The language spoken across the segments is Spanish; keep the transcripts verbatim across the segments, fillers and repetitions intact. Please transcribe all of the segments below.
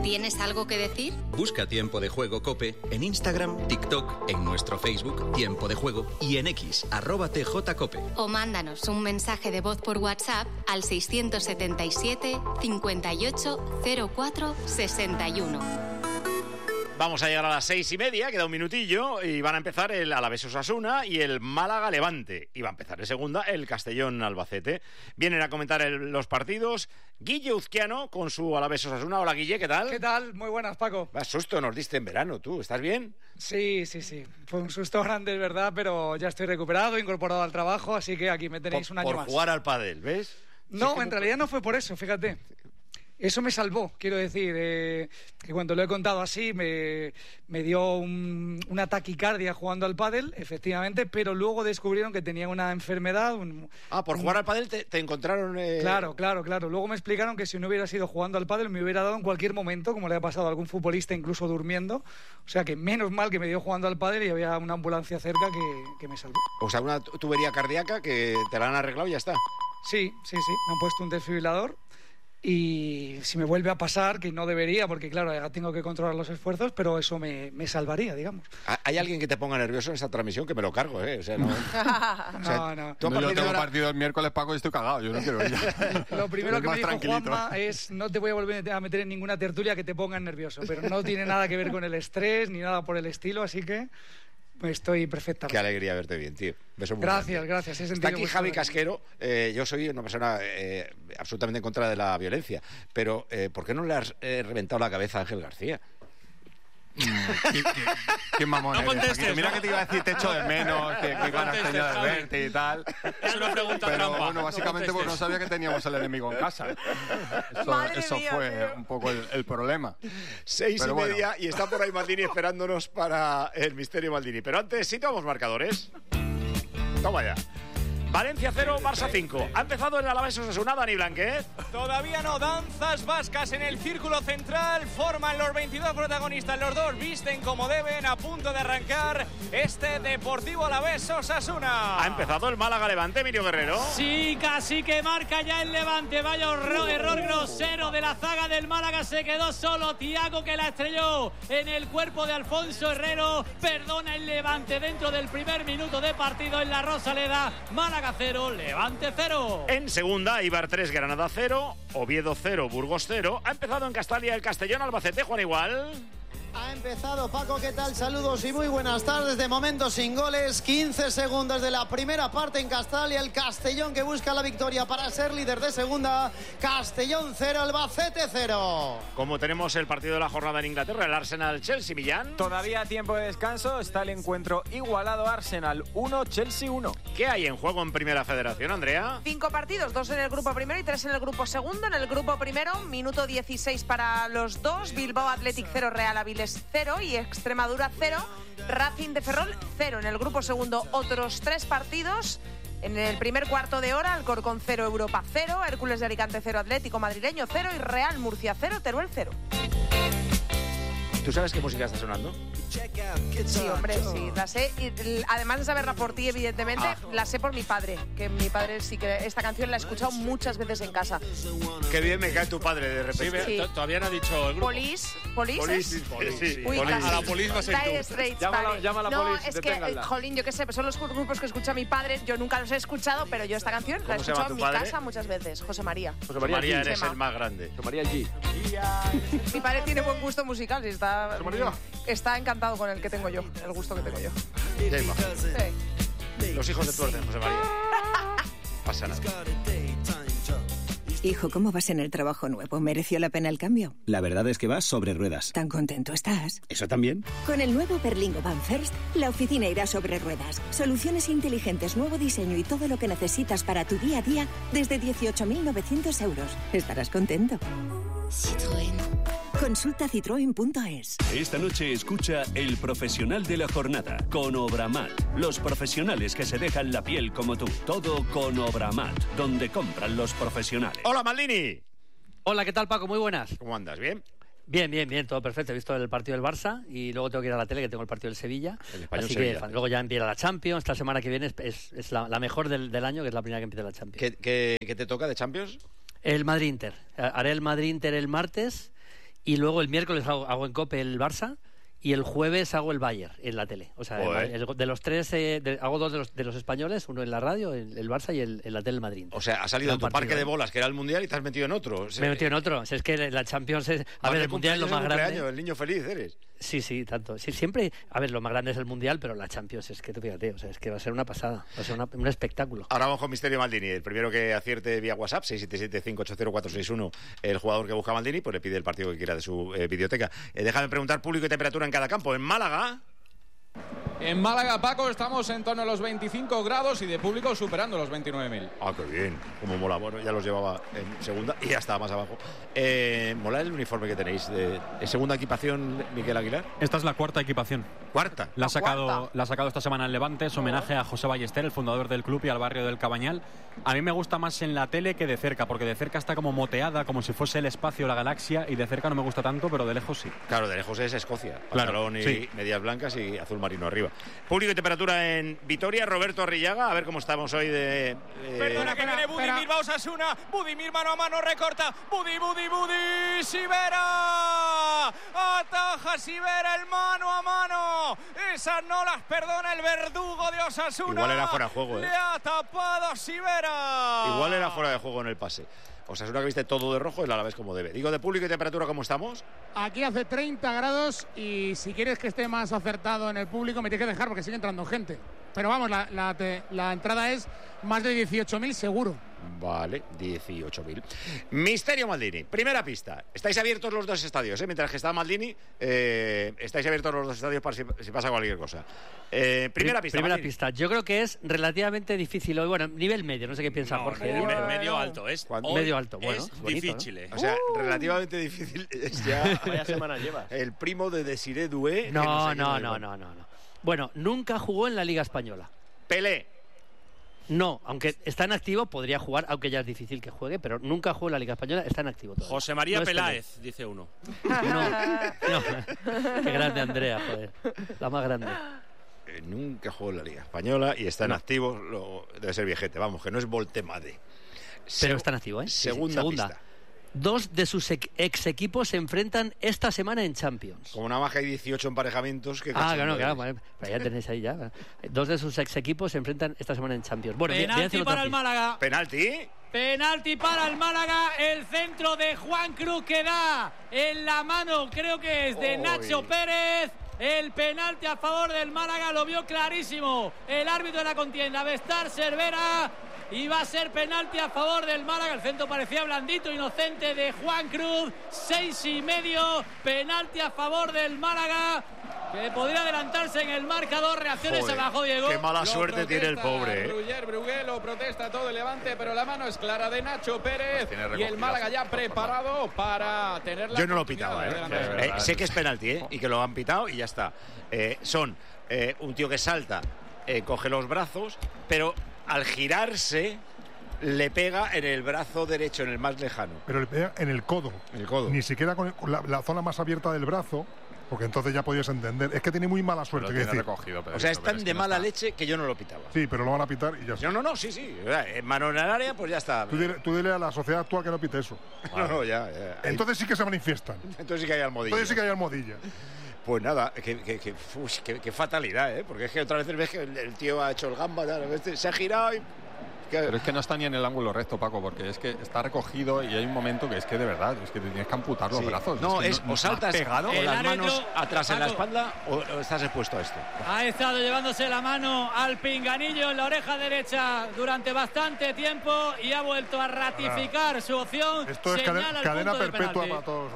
¿Tienes algo que decir? Busca Tiempo de Juego COPE en Instagram, TikTok, en nuestro Facebook Tiempo de Juego y en X, arroba tjcope. O mándanos un mensaje de voz por WhatsApp al seiscientos setenta y siete, cincuenta y ocho, cero cuatro, sesenta y uno. Vamos a llegar a las seis y media, queda un minutillo, y van a empezar el Alavés Osasuna y el Málaga Levante. Y va a empezar en segunda el Castellón Albacete. Vienen a comentar el, los partidos Guille Uzquiano con su Alavés Osasuna. Hola, Guille, ¿qué tal? ¿Qué tal? Muy buenas, Paco. Va, susto nos diste en verano, tú, ¿estás bien? Sí, sí, sí. Fue un susto grande, es verdad, pero ya estoy recuperado, incorporado al trabajo, así que aquí me tenéis por, un año por más. Por jugar al pádel, ¿ves? No, sí, en realidad no fue por eso, fíjate. Eso me salvó, quiero decir, eh, que cuando lo he contado así me, me dio un, una taquicardia jugando al pádel, efectivamente, pero luego descubrieron que tenía una enfermedad. Un, ah, por un... jugar al pádel te, te encontraron... Eh... Claro, claro, claro. Luego me explicaron que si no hubiera sido jugando al pádel me hubiera dado en cualquier momento, como le ha pasado a algún futbolista incluso durmiendo. O sea que menos mal que me dio jugando al pádel y había una ambulancia cerca que, que me salvó. O sea, una tubería cardíaca que te la han arreglado y ya está. Sí, sí, sí. Me han puesto un desfibrilador. Y si me vuelve a pasar, que no debería, porque claro, ya tengo que controlar los esfuerzos, pero eso me, me salvaría, digamos. ¿Hay alguien que te ponga nervioso en esta transmisión? Que me lo cargo, ¿eh? O sea, no... o sea, no, no. ¿tú no yo tengo ahora... partido el miércoles, Paco, y estoy cagado, yo no quiero ir ya. Lo primero que me dijo Juanma es, no te voy a volver a meter en ninguna tertulia que te pongan nervioso, pero no tiene nada que ver con el estrés, ni nada por el estilo, así que... Estoy perfectamente. Qué alegría verte bien, tío. Beso muy gracias, grande. gracias. He Está aquí Javi Casquero. Eh, yo soy una persona eh, absolutamente en contra de la violencia. Pero, eh, ¿por qué no le has eh, reventado la cabeza a Ángel García? ¿Qué, qué, qué mamón no eres, contestes, mira ¿no? que te iba a decir te echo de menos, que, que ganas tenía de verte y tal. Es una pregunta pero trampa. bueno, básicamente no, pues no sabía que teníamos el enemigo en casa. Eso, eso mía, fue tío. un poco el, el problema. Seis pero y bueno. media y está por ahí Maldini esperándonos para el misterio Maldini. Pero antes sí tomamos marcadores. Toma ya. Valencia cero, Barça cinco. Ha empezado el Alavés Osasuna, Dani Blanquet. Todavía no, danzas vascas en el círculo central. Forman los veintidós protagonistas, los dos visten como deben. A punto de arrancar este Deportivo Alavés Osasuna. Ha empezado el Málaga Levante, Emilio Guerrero. Sí, casi que marca ya el Levante. Vaya error, error grosero de la zaga del Málaga. Se quedó solo Thiago, que la estrelló en el cuerpo de Alfonso Herrero. Perdona el Levante dentro del primer minuto de partido en la Rosaleda. Málaga cero, Levante cero. En segunda, Eibar tres, Granada cero, Oviedo cero, Burgos cero. Ha empezado en Castalia el Castellón Albacete, Juan Igual. Ha empezado, Paco, ¿qué tal? Saludos y muy buenas tardes. De momento sin goles, quince segundos de la primera parte en Castalia. El Castellón que busca la victoria para ser líder de segunda. Castellón cero, Albacete cero. Como tenemos el partido de la jornada en Inglaterra, el Arsenal-Chelsea, Millán. Todavía a tiempo de descanso, está el encuentro igualado. Arsenal uno, Chelsea uno. ¿Qué hay en juego en Primera Federación, Andrea? Cinco partidos, dos en el grupo primero y tres en el grupo segundo. En el grupo primero, minuto dieciséis para los dos. Bilbao Athletic cero, Real Avilés cero y Extremadura cero, Racing de Ferrol cero. En el grupo segundo, otros tres partidos. En el primer cuarto de hora, Alcorcón cero, Europa cero, Hércules de Alicante cero, Atlético Madrileño cero y Real Murcia cero, Teruel cero. ¿Tú sabes qué música está sonando? Sí, hombre, sí, la sé. Y, además de saberla por ti, evidentemente, ah. la sé por mi padre, que mi padre sí que esta canción la ha escuchado muchas veces en casa. Qué bien me cae tu padre de repente. Sí, sí. Todavía no ha dicho el grupo. Polis, Polis, Polis, sí, Polis, sí. Uy, Polis. A la Polis va a ser tú. Straits, Llámala, vale. llama a la no, Polis, es que, eh, jolín, yo qué sé, son los grupos que escucha mi padre. Yo nunca los he escuchado, pero yo esta canción la he escuchado en mi padre? casa muchas veces. José María. José María, María eres el más grande. José María G. Mi padre tiene buen gusto musical y está, ¿José María? está encantado con el que tengo yo, el gusto que tengo yo. Ya imagino. Sí. Los hijos de tu orden, José María. Pasa nada. Hijo, ¿cómo vas en el trabajo nuevo? ¿Mereció la pena el cambio? La verdad es que vas sobre ruedas. ¿Tan contento estás? ¿Eso también? Con el nuevo Berlingo Van First, la oficina irá sobre ruedas. Soluciones inteligentes, nuevo diseño y todo lo que necesitas para tu día a día desde dieciocho mil novecientos euros. Estarás contento. Citroën. Consulta citroen punto es. Esta noche escucha El Profesional de la Jornada con Obramat. Los profesionales que se dejan la piel como tú. Todo con Obramat, donde compran los profesionales. Hola, Maldini. Hola, ¿qué tal, Paco? Muy buenas. ¿Cómo andas? ¿Bien? Bien, bien, bien, todo perfecto. He visto el partido del Barça y luego tengo que ir a la tele, que tengo el partido del Sevilla. El español Así Sevilla. que luego ya empieza la Champions. Esta semana que viene es, es, es la, la mejor del, del año, que es la primera que empieza la Champions. ¿Qué, qué, qué te toca de Champions? El Madrid-Inter. Haré el Madrid-Inter el martes y luego el miércoles hago, hago en COPE el Barça. Y el jueves hago el Bayern en la tele. O sea, el, el, de los tres, eh, de, hago dos de los, de los españoles, uno en la radio, el, el Barça y el, en la tele el Madrid. O sea, has salido de tu parque de bolas, que era el Mundial, y te has metido en otro. O sea, me he metido en otro. O sea, es que la Champions es... A ver, el Mundial es lo más grande. El niño feliz eres. Sí, sí, tanto. Sí, siempre... A ver, lo más grande es el Mundial, pero la Champions es que, fíjate, o sea, es que va a ser una pasada. Va a ser una, un espectáculo. Ahora vamos con Misterio Maldini. El primero que acierte vía WhatsApp, seis siete siete, cinco ocho cero, cuatro seis uno, el jugador que busca a Maldini, pues le pide el partido que quiera de su eh, videoteca. Eh, déjame preguntar público y temperatura en cada campo. En Málaga... En Málaga, Paco, estamos en torno a los veinticinco grados y de público superando los veintinueve mil. Ah, qué bien. Como mola. Bueno, ya los llevaba en segunda y ya está más abajo. Eh, ¿Mola el uniforme que tenéis? De, ¿Es segunda equipación, Miquel Aguilar? Esta es la cuarta equipación. ¿Cuarta? La ha sacado, la ha sacado esta semana en Levante. Es homenaje a José Ballester, el fundador del club, y al barrio del Cabañal. A mí me gusta más en la tele que de cerca, porque de cerca está como moteada, como si fuese el espacio, la galaxia, y de cerca no me gusta tanto, pero de lejos sí. Claro, de lejos es Escocia. Claro, Pantalón y sí. medias blancas y azul marino arriba. Público y temperatura en Vitoria, Roberto Arrillaga, a ver cómo estamos hoy de... Eh... Perdona que viene Budimir, va Osasuna, Budimir mano a mano, recorta, Budi, Budi, Budi, Sivera, ataja Sivera el mano a mano, esas no las perdona el verdugo de Osasuna. Igual era fuera de juego, ¿eh? Le ha tapado Sivera. Igual era fuera de juego en el pase. Osasuna que viste todo de rojo, el Alavés como debe. Digo, de público y temperatura, ¿cómo estamos? Aquí hace treinta grados y si quieres que esté más acertado en el público me tienes que dejar porque sigue entrando gente. Pero vamos, la, la, te, la entrada es más de dieciocho mil seguro. Vale, dieciocho mil. Misterio Maldini, primera pista. Estáis abiertos los dos estadios, ¿eh? Mientras que está Maldini, eh, estáis abiertos los dos estadios para si, si pasa cualquier cosa. Eh, primera pista. Primera Maldini. pista. Yo creo que es relativamente difícil hoy. Bueno, nivel medio, no sé qué piensa No, Jorge. nivel Bueno, medio alto. Es, medio alto, bueno. Es bonito, difícil, ¿eh? O sea, relativamente difícil es ya. Vaya semana llevas. El primo de Desiré Doué. No, que no, sé no, qué no, no, no, no. Bueno, nunca jugó en la Liga Española. Pelé. No, aunque está en activo, podría jugar, aunque ya es difícil que juegue, pero nunca jugó en la Liga Española, está en activo todavía. José María No es Peláez, Pelé. dice uno. No, no. Qué grande Andrea, joder. La más grande. Eh, nunca jugó en la Liga Española y está en No. activo. Lo, debe ser viejete, vamos, que no es Voltemade. Pero está en activo, ¿eh? Sí, sí. Segunda, Segunda. pista. Dos de sus ex equipos se enfrentan esta semana en Champions. Con una baja y dieciocho emparejamientos. Que Ah, cachondo claro, claro, eres. vale, pero ya tenéis ahí ya. Dos de sus ex equipos se enfrentan esta semana en Champions. Bueno, voy a- voy a Penalti hacer otra para el pista. Málaga. ¿Penalti? Penalti para el Málaga, el centro de Juan Cruz que da en la mano, creo que es de Uy. Nacho Pérez. El penalti a favor del Málaga lo vio clarísimo el árbitro de la contienda, Bestar Cervera, y va a ser penalti a favor del Málaga. El centro parecía blandito, inocente de Juan Cruz. Seis y medio, penalti a favor del Málaga, que podría adelantarse en el marcador. Reacciones Joder, abajo, Diego. qué mala Lo suerte tiene el protesta pobre, ¿eh? Ruller Brugué, lo protesta todo el Levante, pero la mano es clara de Nacho Pérez. tiene Y el recogidas, Málaga ya por favor. preparado para tener la Yo no lo oportunidad pitaba, de ¿eh? adelantarse. Eh, sé que es penalti, ¿eh? Y que lo han pitado y ya está. Eh, son eh, un tío que salta, eh, coge los brazos, pero al girarse le pega en el brazo derecho, en el más lejano. Pero le pega en el codo. El codo. Ni siquiera con, el- con la, la zona más abierta del brazo, porque entonces ya podías entender. Es que tiene muy mala suerte. Lo quiero tiene decir. recogido, pero O sea, eso, es pero tan es de que no mala está. leche que yo no lo pitaba. Sí, pero lo van a pitar y ya está. No, no, no, sí, sí. Eh, Mano en el área, pues ya está. Tú dile, tú dile a la sociedad actual que no pite eso. No, no, ya. ya. Entonces sí que se manifiestan. Entonces sí que hay almohadilla. Entonces sí que hay almohadilla. Pues nada, que, que, que, uy, que- que fatalidad, ¿eh? Porque es que otras veces ves que el, el tío ha hecho el gamba, tal, este se ha girado y... que- Pero es que no está ni en el ángulo recto, Paco, porque es que está recogido y hay un momento que es que de verdad, es que te tienes que amputar los Sí. brazos. No, que es no- o saltas pegado. con El las árbitro, manos atrás en la Paco. espalda o, o estás expuesto a esto. Ha estado llevándose la mano al pinganillo en la oreja derecha durante bastante tiempo y ha vuelto a ratificar su opción. Esto es Señala cadena, el cadena punto de perpetua penalti. para todos.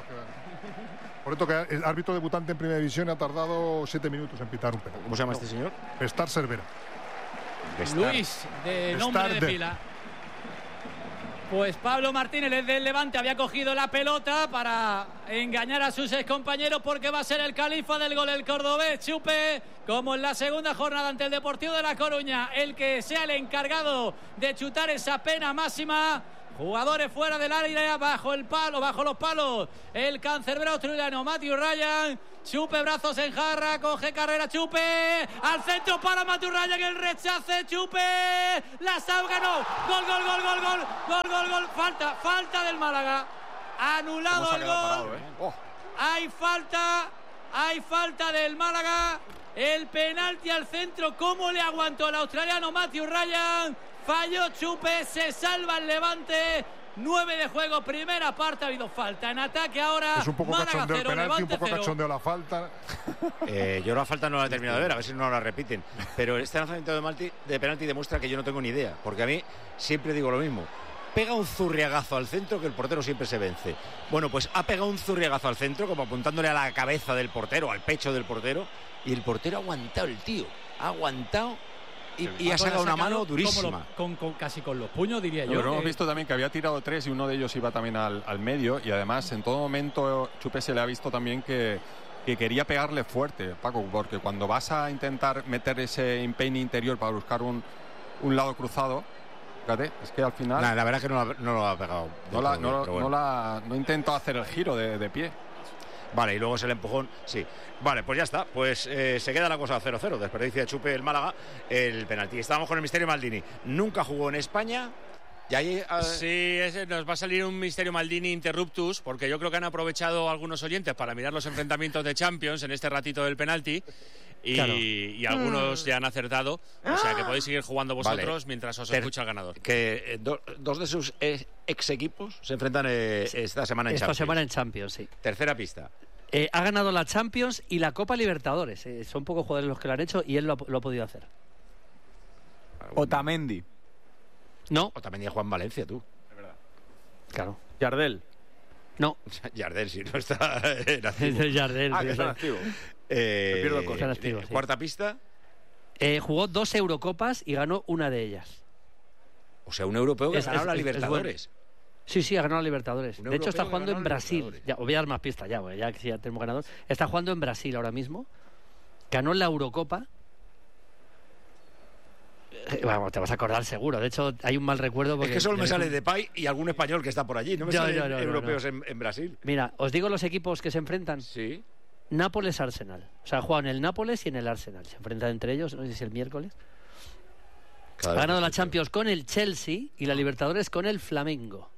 Por esto que el árbitro debutante en primera división ha tardado siete minutos en pitar un penalti. ¿Cómo se llama este señor? Bestar Cervera. Luis, de nombre de Bestar de- pila. Pues Pablo Martínez, el del Levante, había cogido la pelota para engañar a sus excompañeros porque va a ser el califa del gol, el cordobés Chupe, como en la segunda jornada ante el Deportivo de La Coruña, el que sea el encargado de chutar esa pena máxima. Jugadores fuera del área, bajo el palo, bajo los palos. El cancerbero australiano Matthew Ryan. Chupe, brazos en jarra, coge carrera Chupe. Al centro para Matthew Ryan, el rechace Chupe. La Sau ganó. Gol, gol, gol, gol, gol. Gol, gol, gol. Falta, falta del Málaga. Anulado el gol. hay falta, hay falta del Málaga. El penalti al centro, ¿cómo le aguantó el australiano Matthew Ryan? Falló Chupe, se salva el Levante. Nueve de juego, primera parte, ha habido falta. En ataque ahora, es un poco Málaga cachondeo cero, el penalti, un poco cero. cachondeo la falta. Eh, yo la falta no la he terminado de ver, a ver si no la repiten. Pero este lanzamiento de, Malti, de penalti demuestra que yo no tengo ni idea, porque a mí siempre digo lo mismo. Pega un zurriagazo al centro que el portero siempre se vence. Bueno, pues ha pegado un zurriagazo al centro, como apuntándole a la cabeza del portero, al pecho del portero, y el portero ha aguantado, el tío. Ha aguantado y, y ha sacado una mano durísima. Lo, con, con, casi con los puños, diría yo. Pero eh. hemos visto también que había tirado tres y uno de ellos iba también al, al medio, y además en todo momento Chupe se le ha visto también que, que quería pegarle fuerte, Paco, porque cuando vas a intentar meter ese empeine interior para buscar un, un lado cruzado, fíjate, es que al final... Nah, la verdad es que no, la, no lo ha pegado. No, la, no, bueno. no, la, no intentó hacer el giro de, de pie. Vale, y luego es el empujón, sí. Vale, pues ya está. Pues eh, se queda la cosa cero cero. Desperdicia de Chupe el Málaga el penalti. Estábamos con el misterio Maldini. Nunca jugó en España. Y ahí, uh... Sí, ese, nos va a salir un misterio Maldini interruptus, porque yo creo que han aprovechado algunos oyentes para mirar los enfrentamientos de Champions en este ratito del penalti. Y, claro. y algunos mm. ya han acertado. O sea que podéis seguir jugando vosotros vale. mientras os Ter escucha el ganador. Que eh, do, dos de sus eh, ex equipos se enfrentan eh, esta semana en esta Champions. Esta semana en Champions, sí. Tercera pista. Eh, ha ganado la Champions y la Copa Libertadores. Eh, son pocos jugadores los que lo han hecho y él lo ha, lo ha podido hacer. Otamendi. No. Otamendi a Juan Valencia, tú. Es verdad. Claro. Yardel. No. Yardel, si no está en activo. Yardel. Ah, que está en activo. Eh, pierdo el está activo, eh, sí. Cuarta pista. Eh, jugó dos Eurocopas y ganó una de ellas. O sea, un europeo que es, ha ganado es, la es, Libertadores. Es bueno. Sí, sí, ha ganado la Libertadores. Un de hecho, está jugando en Brasil. Libertadores. Ya, os voy a dar más pistas, ya, ya que ya tenemos ganador. Está jugando en Brasil ahora mismo. Ganó la Eurocopa. Eh, vamos, te vas a acordar seguro. De hecho, hay un mal recuerdo. Porque es que solo me sale Depay y algún español que está por allí. No me no, salen no, no, europeos no, no. En, en Brasil. Mira, os digo los equipos que se enfrentan. Sí. Nápoles-Arsenal. O sea, juegan en el Nápoles y en el Arsenal. Se enfrentan entre ellos, no sé si es el miércoles. Cada ha ganado la Champions con el Chelsea y la Libertadores con el Flamengo.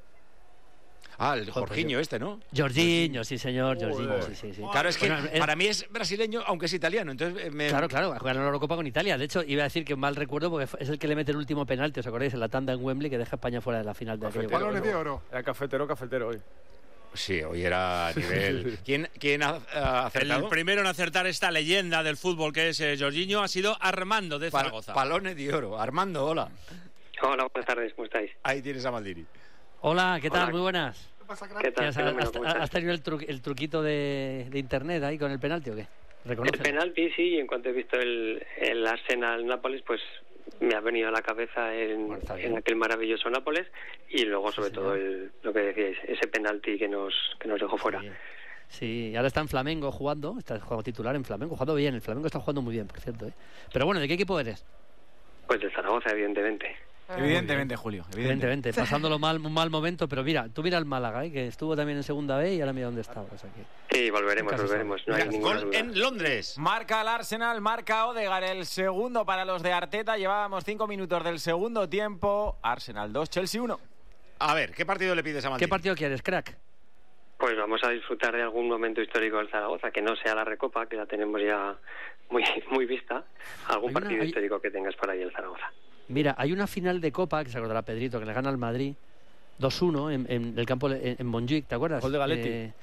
Ah, el Jorginho este, ¿no? Jorginho, sí señor, Jorginho, oh, sí, sí, sí. Claro, es que bueno, para es... mí es brasileño, aunque es italiano, entonces me... Claro, claro, ha ganado la Eurocopa con Italia. De hecho, iba a decir que mal recuerdo porque es el que le mete el último penalti, ¿os acordáis? En la tanda en Wembley que deja a España fuera de la final de aquello. Balones de oro. Era cafetero, cafetero hoy. Sí, hoy era a nivel... ¿Quién, quién ha, ha acertado? El primero en acertar esta leyenda del fútbol que es eh, Jorginho ha sido Armando de Zaragoza. Pal Palones de oro. Armando, hola. Hola, buenas tardes, ¿cómo estáis? Ahí tienes a Maldini. Hola, ¿qué tal? Hola. Muy buenas. ¿Qué tal? ¿Has, has, has tenido el, tru el truquito de, de internet ahí con el penalti o qué? El penalti, sí, y en cuanto he visto el, el Arsenal-Nápoles, pues me ha venido a la cabeza en, bueno, en aquel maravilloso Nápoles y luego sobre sí, todo el, lo que decíais, ese penalti que nos que nos dejó fuera. Sí. Sí, ahora está en Flamengo jugando, está jugando titular en Flamengo, jugando bien, el Flamengo está jugando muy bien, por cierto, ¿eh? Pero bueno, ¿de qué equipo eres? Pues de Zaragoza, evidentemente. Evidentemente, Julio. Evidentemente, evidentemente pasándolo mal, un mal momento, pero mira, tú mira el Málaga, ¿eh? Que estuvo también en segunda B y ahora mira dónde está. O sea que... Sí, volveremos, volveremos, no hay ninguna duda. En Londres. Marca el Arsenal, marca Odegaard, el segundo para los de Arteta. Llevábamos cinco minutos del segundo tiempo. Arsenal dos, Chelsea uno. A ver, ¿qué partido le pides a Maldini? ¿Qué partido quieres, crack? Pues vamos a disfrutar de algún momento histórico del Zaragoza, que no sea la Recopa, que la tenemos ya muy muy vista. Algún hay partido una, hay... histórico que tengas por ahí el Zaragoza. Mira, hay una final de Copa, que se acordará Pedrito, que le gana al Madrid dos uno en, en el campo en, en Montjuic, ¿te acuerdas? Gol de Galetti. Eh...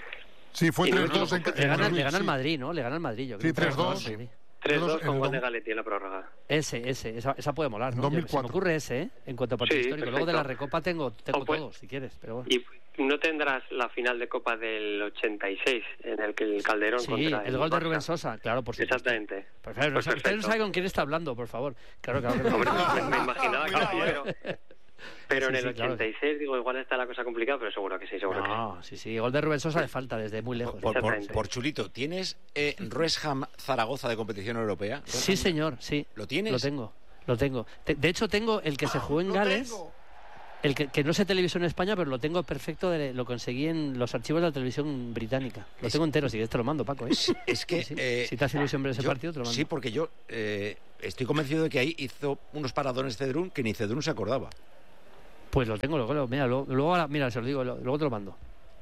Sí, fue tres dos. En... Le gana, le gana al Madrid, ¿no? Le gana al Madrid, yo creo. Sí, tres dos. tres dos con gol de Galetti en la prórroga. Ese, ese, esa, esa puede molar, ¿no? Yo, se me ocurre ese, ¿eh? En cuanto a partido sí, histórico. Perfecto. Luego de la Recopa tengo, tengo pues, todos, si quieres, pero bueno. Y no tendrás la final de Copa del ochenta y seis, en el que el Calderón sí, contra el, el gol de Rubén Sosa, claro, por supuesto. Exactamente. Pues claro, pues no, usted no sabe con quién está hablando, por favor. Claro, claro. claro. Hombre, me, me imaginaba que no, pero... Pero sí, en el sí, ochenta y seis, claro. Digo, igual está la cosa complicada, pero seguro que sí, seguro no, que sí. sí, sí, gol de Rubén Sosa de falta desde muy lejos. Por, por, por Chulito, ¿tienes eh, Wrexham Zaragoza de competición europea? Sí, señor, sí. ¿Lo tienes? Lo tengo, lo tengo. De hecho, tengo el que se jugó en Gales, el que, que no se televisó en España, pero lo tengo perfecto, de, lo conseguí en los archivos de la televisión británica. Lo es, tengo entero, si quieres te lo mando, Paco. ¿eh? Es, es que... Sí, sí. Eh, si te hace ilusión ver ese yo, partido, te lo mando. Sí, porque yo eh, estoy convencido de que ahí hizo unos paradones Cedrún que ni Cedrún se acordaba. Pues lo tengo, luego, mira, luego, luego mira, se lo digo, luego te lo mando.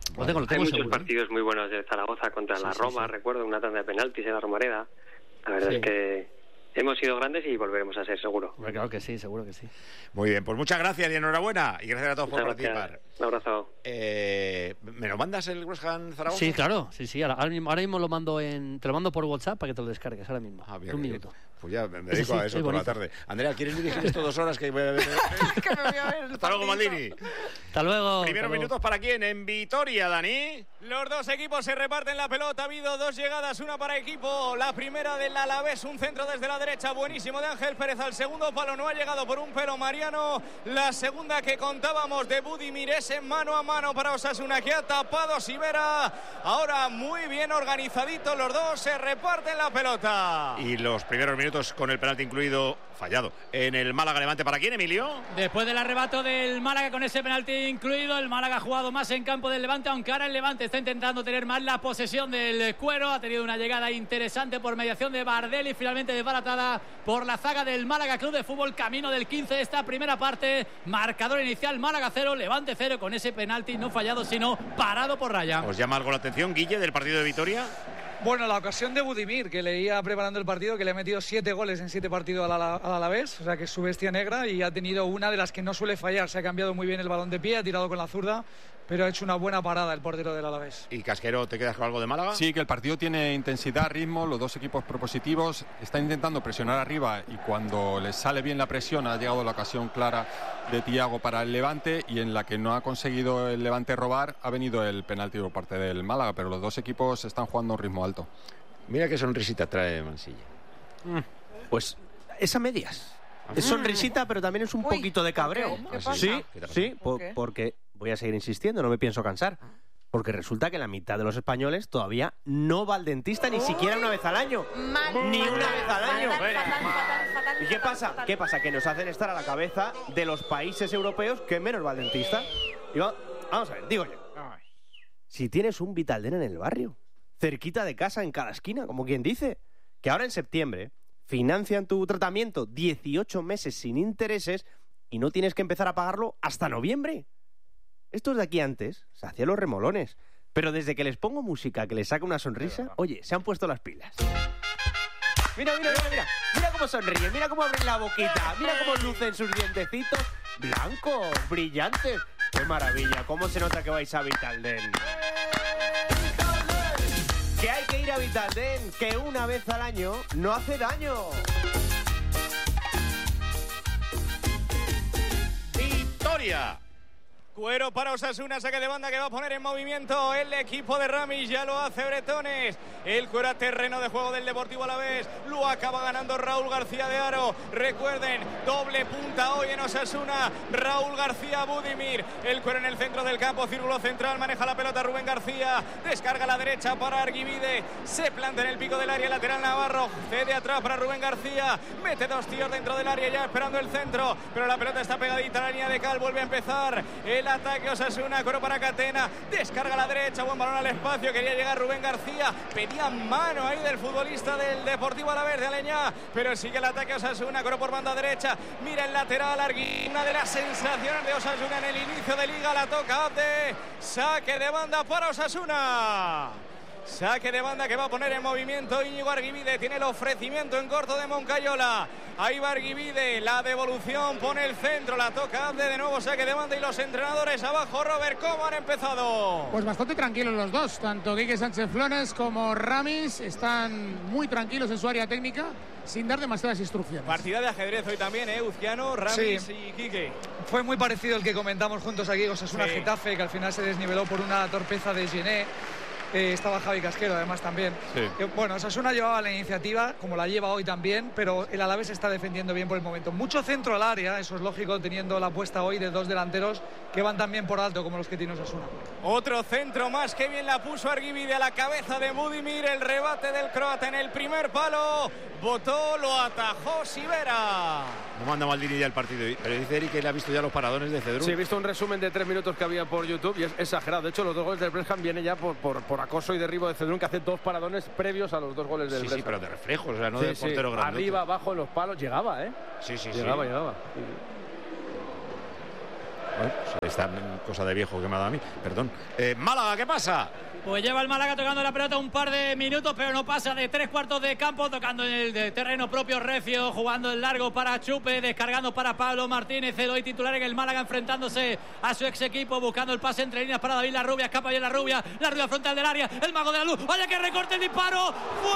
Lo tengo, lo tengo Hay seguro, muchos partidos muy buenos de Zaragoza contra sí, la sí, Roma, sí. recuerdo una tanda de penaltis en la Romareda. La verdad Sí. es que hemos sido grandes y volveremos a ser, seguro. Hombre, claro que sí, seguro que sí. Muy bien, pues muchas gracias y enhorabuena. Y gracias a todos por Muchas gracias. participar. Un abrazo. Eh, ¿Me lo mandas el West Ham Zaragoza? Sí, claro, sí, sí. Ahora, ahora mismo, ahora mismo lo mando en. Te lo mando por WhatsApp para que te lo descargues ahora mismo. Ah, bien, un bien. minuto. Pues ya me Ese dedico sí, a eso es por la bonito. tarde. Andrea, ¿quieres dirigir esto dos horas que voy a ver? que me voy a ver el Hasta luego, partido. Maldini. Hasta luego. Primeros hasta luego. minutos para quién? En Vitoria, Dani. Los dos equipos se reparten la pelota. Ha habido dos llegadas, una para equipo. La primera del Alavés, un centro desde la derecha, buenísimo de Ángel Pérez al segundo palo. No ha llegado por un pelo Mariano. La segunda que contábamos de Budimir es en mano a mano para Osasuna, que ha tapado Sivera. Ahora muy bien organizadito, los dos se reparten la pelota. Y los primeros minutos con el penalti incluido, fallado. En el Málaga Levante, ¿para quién, Emilio? Después del arrebato del Málaga con ese penalti incluido, el Málaga ha jugado más en campo del Levante, aunque ahora el Levante está intentando tener más la posesión del cuero. Ha tenido una llegada interesante por mediación de Bardelli, finalmente desbaratada por la zaga del Málaga Club de Fútbol, camino del quince de esta primera parte. Marcador inicial, Málaga cero, Levante cero, con ese penalti no fallado, sino parado por Raya. ¿Os llama algo la atención, Guille, del partido de Vitoria? Bueno, la ocasión de Budimir, que leía preparando el partido, que le ha metido siete goles en siete partidos al, al Alavés, o sea que es su bestia negra, y ha tenido una de las que no suele fallar. Se ha cambiado muy bien el balón de pie, ha tirado con la zurda, pero ha hecho una buena parada el portero del Alavés. ¿Y Casquero, te quedas con algo de Málaga? Sí, que el partido tiene intensidad, ritmo, los dos equipos propositivos, están intentando presionar arriba y cuando les sale bien la presión ha llegado la ocasión clara de Thiago para el Levante, y en la que no ha conseguido el Levante robar ha venido el penalti por parte del Málaga, pero los dos equipos están jugando a un ritmo alto. Mira qué sonrisita trae Mansilla. Pues es a medias. Es sonrisita, pero también es un Uy, poquito de cabreo. ¿por qué? ¿Qué pasa? Sí, ¿Qué te ha sí, pasado? po- ¿Por qué? porque voy a seguir insistiendo, no me pienso cansar. Porque resulta que la mitad de los españoles todavía no va al dentista ni siquiera una vez al año. Mal, Ni fatal, una vez al año. fatal, fatal, fatal, fatal, ¿Y qué fatal, pasa? fatal. ¿Qué pasa? Que nos hacen estar a la cabeza de los países europeos que menos va al dentista. Y va- vamos a ver, digo yo. Si tienes un Vitaldent en el barrio, cerquita de casa, en cada esquina, como quien dice, que ahora en septiembre financian tu tratamiento dieciocho meses sin intereses y no tienes que empezar a pagarlo hasta noviembre. Estos de aquí antes se hacían los remolones, pero desde que les pongo música que les saca una sonrisa, oye, se han puesto las pilas. Mira, mira, mira, mira, mira cómo sonríen, mira cómo abren la boquita, mira cómo lucen sus dientecitos blancos, brillantes. ¡Qué maravilla! ¿Cómo se nota que vais a Vitaldent? Que hay que ir a Vitaldent, que una vez al año no hace daño. Victoria. Cuero para Osasuna, saque de banda que va a poner en movimiento el equipo de Ramis, ya lo hace Bretones. El cuero a terreno de juego del Deportivo Alavés, lo acaba ganando Raúl García de Aro. Recuerden, doble punta hoy en Osasuna, Raúl García Budimir. El cuero en el centro del campo, círculo central, maneja la pelota Rubén García, descarga a la derecha para Arguivide, se planta en el pico del área, lateral Navarro, cede atrás para Rubén García, mete dos tíos dentro del área ya esperando el centro, pero la pelota está pegadita a la línea de cal, vuelve a empezar el ataque Osasuna, cuero para Catena, descarga a la derecha, buen balón al espacio, quería llegar Rubén García, pedía mano ahí del futbolista del Deportivo Alavés de Aleñá, pero sigue el ataque Osasuna, cuero por banda derecha, mira el lateral Arguí, una de las sensaciones de Osasuna en el inicio de liga, la toca Abde, saque de banda para Osasuna. Saque de banda que va a poner en movimiento Íñigo Arguivide. Tiene el ofrecimiento en corto de Moncayola. Ahí va Arguivide. La devolución pone el centro. La toca Abde. De nuevo saque de banda. Y los entrenadores abajo. Robert, ¿cómo han empezado? Pues bastante tranquilos los dos. Tanto Quique Sánchez Flores como Ramis están muy tranquilos en su área técnica, sin dar demasiadas instrucciones. Partida de ajedrez hoy también, ¿eh? Uciano, Ramis Sí. y Quique. Fue muy parecido el que comentamos juntos aquí, Osasuna Sí. Getafe, que al final se desniveló por una torpeza de Gené. Eh, estaba Javi Casquero además también. Sí. Eh, bueno, Osasuna llevaba la iniciativa, como la lleva hoy también, pero el Alavés está defendiendo bien por el momento. Mucho centro al área, eso es lógico, teniendo la apuesta hoy de dos delanteros que van también por alto, como los que tiene Osasuna. Otro centro más, que bien la puso Arguivide a la cabeza de Budimir. El rebate del croata en el primer palo. Botó, lo atajó Sivera. No manda Maldini ya el partido, pero dice Eric que él ha visto ya los paradones de Cedrún. Sí, he visto un resumen de tres minutos que había por YouTube y es exagerado. De hecho, los dos goles del Brest Ham vienen ya por, por, por acoso y derribo de Cedrún, que hace dos paradones previos a los dos goles del Sí, Brest sí, Ham. pero de reflejos, o sea, no Sí, de sí. portero grandote. Arriba, abajo, en los palos, llegaba, ¿eh? Sí, sí, Llegaba, sí. llegaba. Bueno, esta cosa de viejo que me ha dado a mí, perdón. Eh, Málaga, ¿qué pasa? Pues lleva el Málaga tocando la pelota un par de minutos, pero no pasa de tres cuartos de campo, tocando en el de terreno propio Recio, jugando el largo para Chupe, descargando para Pablo Martínez, el hoy titular en el Málaga, enfrentándose a su ex equipo, buscando el pase entre líneas para David Larrubia, escapa bien Larrubia, Larrubia frontal del área, el mago de la luz, vaya que recorte el disparo,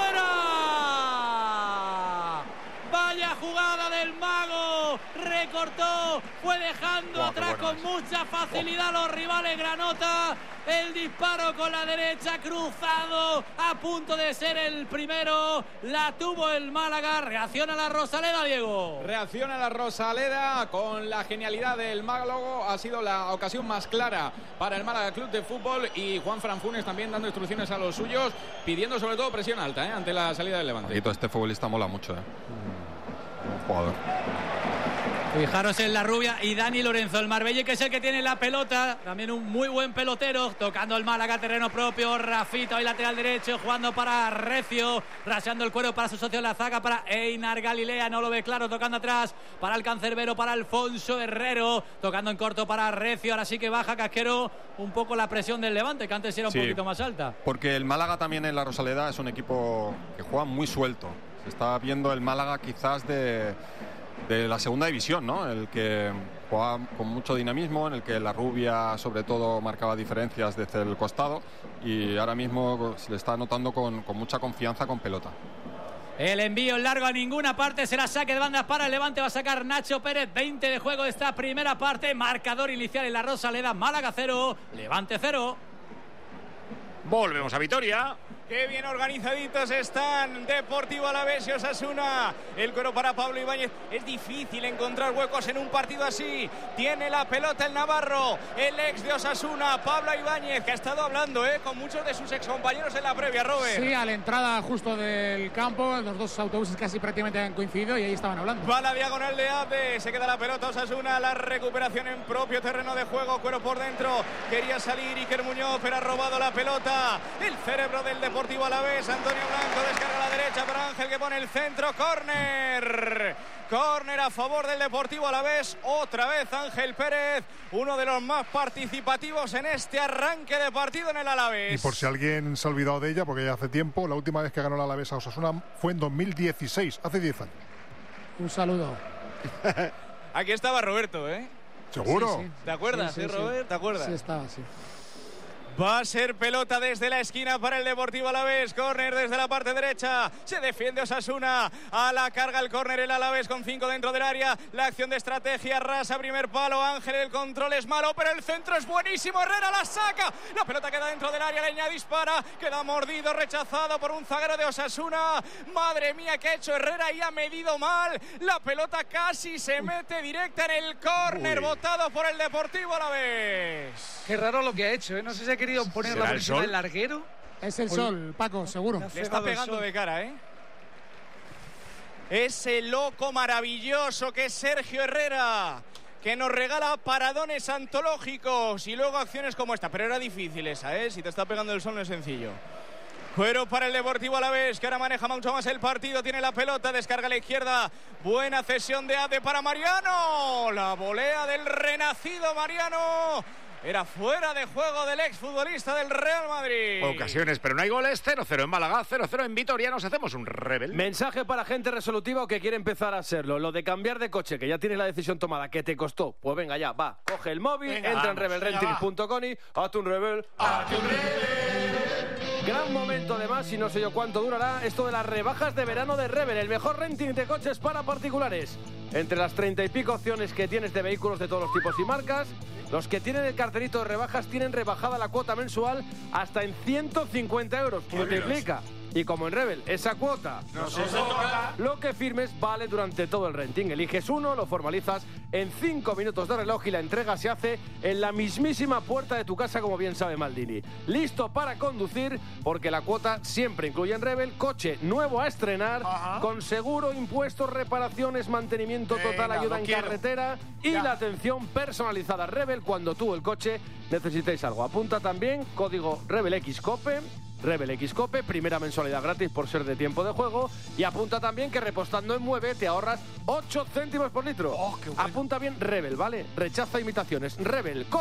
¡fuera! Vaya jugada del mago, recortó, fue dejando oh, atrás con es. mucha facilidad a los rivales. Granota, el disparo con la derecha, cruzado, a punto de ser el primero, la tuvo el Málaga. Reacciona la Rosaleda, Diego. Reacciona la Rosaleda con la genialidad del málago, ha sido la ocasión más clara para el Málaga Club de Fútbol, y Juan Fran Funes también dando instrucciones a los suyos, pidiendo sobre todo presión alta ¿eh? ante la salida del Levante. Aquí todo este futbolista mola mucho, ¿eh? Un jugador. Fijaros en la rubia y Dani Lorenzo, el Marbella, que es el que tiene la pelota, también un muy buen pelotero, tocando el Málaga, terreno propio, Rafita hoy lateral derecho, jugando para Recio, raseando el cuero para su socio en la zaga, para Einar Galilea, no lo ve claro, tocando atrás para el cancerbero, para Alfonso Herrero, tocando en corto para Recio, ahora sí que baja Casquero un poco la presión del Levante, que antes era un sí, poquito más alta. Porque el Málaga también en la Rosaleda es un equipo que juega muy suelto, se está viendo el Málaga quizás de... de la segunda división, ¿no? El que juega con mucho dinamismo, en el que la rubia sobre todo marcaba diferencias desde el costado, y ahora mismo se le está notando con, con mucha confianza con pelota. El envío largo a ninguna parte, será saque de bandas para el Levante, va a sacar Nacho Pérez, veinte de juego de esta primera parte, marcador inicial en la Rosaleda, Málaga cero, Levante cero. Volvemos a Vitoria. Qué bien organizaditos están Deportivo Alavés y Osasuna. El cuero para Pablo Ibáñez. Es difícil encontrar huecos en un partido así. Tiene la pelota el navarro, el ex de Osasuna, Pablo Ibáñez, que ha estado hablando ¿eh? con muchos de sus excompañeros en la previa, Robert. Sí, a la entrada justo del campo, los dos autobuses casi prácticamente han coincidido y ahí estaban hablando. Va la diagonal de Abde, se queda la pelota Osasuna, la recuperación en propio terreno de juego, cuero por dentro. Quería salir Iker Muñoz, pero ha robado la pelota. El cerebro del Deportivo Deportivo Alavés, Antonio Blanco descarga a la derecha para Ángel, que pone el centro, córner, córner a favor del Deportivo Alavés, otra vez Ángel Pérez, uno de los más participativos en este arranque de partido en el Alavés. Y por si alguien se ha olvidado de ella, porque ya hace tiempo, la última vez que ganó el Alavés a Osasuna fue en dos mil dieciséis, hace diez años. Un saludo. Aquí estaba Roberto, ¿eh? ¿Seguro? Sí, sí. ¿Te acuerdas, sí, sí, ¿eh, Robert? Sí. ¿Te acuerdas? Sí, estaba, sí. Va a ser pelota desde la esquina para el Deportivo Alavés. Córner desde la parte derecha. Se defiende Osasuna. A la carga el córner el Alavés con cinco dentro del área. La acción de estrategia. Rasa primer palo. Ángel, el control es malo, pero el centro es buenísimo. Herrera la saca. La pelota queda dentro del área. Leña dispara. Queda mordido, rechazado por un zaguero de Osasuna. Madre mía, que ha hecho Herrera y ha medido mal. La pelota casi se mete directa en el córner. Botado por el Deportivo Alavés. Qué raro lo que ha hecho, ¿eh? No sé si ha querido poner la presión del larguero. Es el sol, Paco, seguro. Le está pegando de cara, ¿eh? Ese loco maravilloso que es Sergio Herrera, que nos regala paradones antológicos y luego acciones como esta. Pero era difícil esa, ¿eh? Si te está pegando el sol no es sencillo. Cuero para el Deportivo Alavés, que ahora maneja mucho más el partido. Tiene la pelota, descarga a la izquierda. Buena cesión de Ade para Mariano. La volea del renacido Mariano. Era fuera de juego del exfutbolista del Real Madrid. Ocasiones, pero no hay goles. cero cero en Málaga, cero cero en Vitoria. Nos hacemos un rebel. Mensaje para gente resolutiva o que quiere empezar a serlo. Lo de cambiar de coche, que ya tienes la decisión tomada, que te costó. Pues venga ya, va. Coge el móvil, venga, entra vamos, en rebel rentings punto com y hazte un rebel. ¡Hazte un rebel! Gran momento además, y no sé yo cuánto durará, esto de las rebajas de verano de Rebel, el mejor renting de coches para particulares. Entre las treinta y pico opciones que tienes de vehículos de todos los tipos y marcas, los que tienen el cartelito de rebajas tienen rebajada la cuota mensual hasta en ciento cincuenta euros. Multiplica. Y como en Rebel, esa cuota no se toca, lo que firmes vale durante todo el renting. Eliges uno, lo formalizas en cinco minutos de reloj y la entrega se hace en la mismísima puerta de tu casa, como bien sabe Maldini. Listo para conducir, porque la cuota siempre incluye en Rebel coche nuevo a estrenar, ajá, con seguro, impuestos, reparaciones, mantenimiento total, venga, ayuda en quiero. carretera y ya. la atención personalizada. Rebel cuando tú o el coche necesitéis algo. Apunta también código RebelXCope Rebel X Cope, primera mensualidad gratis por ser de tiempo de juego. Y apunta también que repostando en Mueve te ahorras ocho céntimos por litro. Oh, qué bueno. Apunta bien Rebel, ¿vale? Rechaza imitaciones. Rebel.